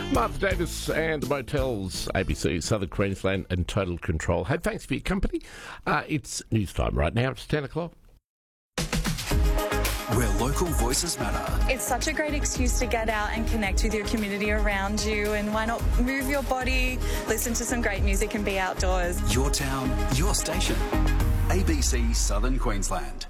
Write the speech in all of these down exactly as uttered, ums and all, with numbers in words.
Martha Davis and Motels, A B C, Southern Queensland and Total Control. Hey, thanks for your company. Uh, it's news time right now. It's ten o'clock. Where local voices matter. It's such a great excuse to get out and connect with your community around you, and why not move your body, listen to some great music and be outdoors. Your town, your station. A B C Southern Queensland.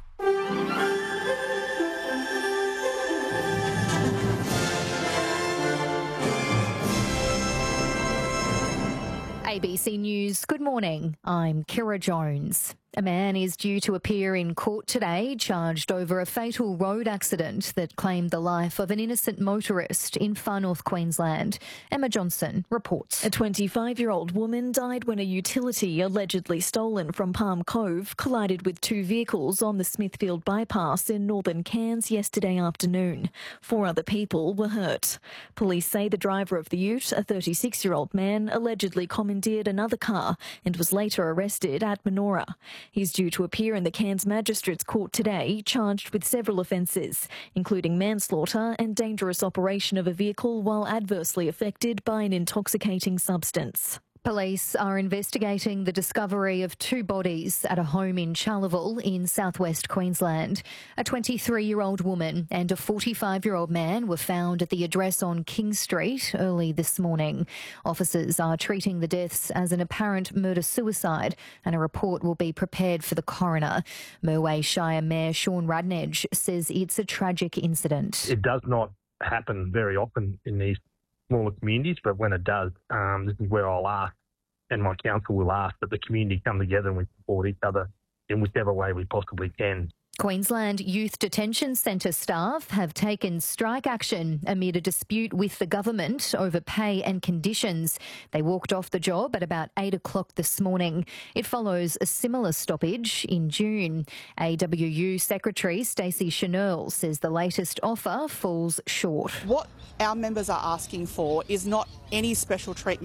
A B C News, good morning. I'm Kira Jones. A man is due to appear in court today, charged over a fatal road accident that claimed the life of an innocent motorist in far north Queensland. Emma Johnson reports. A twenty-five-year-old woman died when a utility allegedly stolen from Palm Cove collided with two vehicles on the Smithfield bypass in northern Cairns yesterday afternoon. Four other people were hurt. Police say the driver of the ute, a thirty-six-year-old man, allegedly commandeered another car and was later arrested at Menora. He's due to appear in the Cairns Magistrates Court today, charged with several offences, including manslaughter and dangerous operation of a vehicle while adversely affected by an intoxicating substance. Police are investigating the discovery of two bodies at a home in Charleville in southwest Queensland. A twenty-three-year-old woman and a forty-five-year-old man were found at the address on King Street early this morning. Officers are treating the deaths as an apparent murder-suicide, and a report will be prepared for the coroner. Merway Shire Mayor Sean Radnedge says it's a tragic incident. It does not happen very often in these smaller communities, but when it does, um, this is where I'll ask, and my council will ask, that the community come together and we support each other in whichever way we possibly can. Queensland Youth Detention Centre staff have taken strike action amid a dispute with the government over pay and conditions. They walked off the job at about eight o'clock this morning. It follows a similar stoppage in June. A W U Secretary Stacey Chanel says the latest offer falls short. What our members are asking for is not any special treatment